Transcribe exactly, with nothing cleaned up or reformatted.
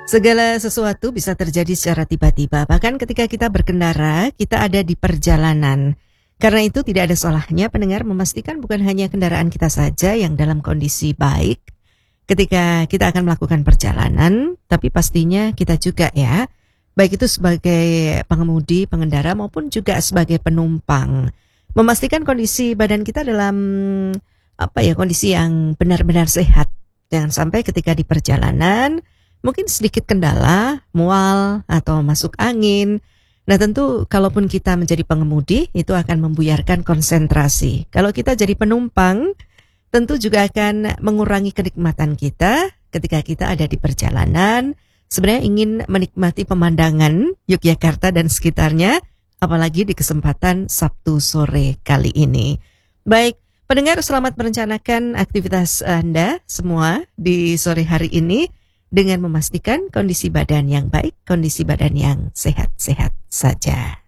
Segala sesuatu bisa terjadi secara tiba-tiba, bahkan ketika kita berkendara, kita ada di perjalanan. Karena itu tidak ada salahnya pendengar memastikan bukan hanya kendaraan kita saja yang dalam kondisi baik ketika kita akan melakukan perjalanan, tapi pastinya kita juga ya, baik itu sebagai pengemudi, pengendara maupun juga sebagai penumpang. Memastikan kondisi badan kita dalam apa ya, kondisi yang benar-benar sehat. Jangan sampai ketika di perjalanan mungkin sedikit kendala, mual, atau masuk angin. Nah tentu kalaupun kita menjadi pengemudi, itu akan membuyarkan konsentrasi. Kalau kita jadi penumpang, tentu juga akan mengurangi kenikmatan kita ketika kita ada di perjalanan. Sebenarnya ingin menikmati pemandangan Yogyakarta dan sekitarnya, apalagi di kesempatan Sabtu sore kali ini. Baik, pendengar, selamat merencanakan aktivitas Anda semua di sore hari ini, dengan memastikan kondisi badan yang baik, kondisi badan yang sehat-sehat saja.